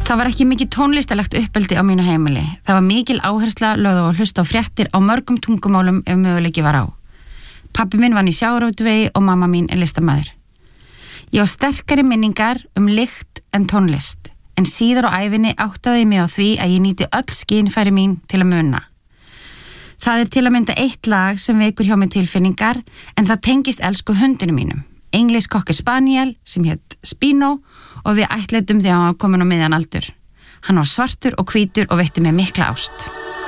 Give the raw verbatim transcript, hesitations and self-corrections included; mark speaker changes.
Speaker 1: Það var ekki mikið tónlistarlegt uppeldi á mínu heimili. Það var mikil áhersla lögð á að hlusta á fréttir á mörgum tungumálum ef möguleiki var á. Pabbi minn vann í sjávarútvegi og mamma mín er listamaður. Ég á sterkari minningar um lykt en tónlist, en síðar á ævinni áttaði ég mig á því að ég nýti öll skynfæri mín til að muna. Það er til að mynda eitt lag sem vekur hjá mig tilfinningar, en það tengist elsku hundinu mínum, English Cocker Spaniel sem hét Spino, og við ættleitum þegar hann var komin á miðjan aldur. Hann var svartur og hvítur og veitti mér mikla ást.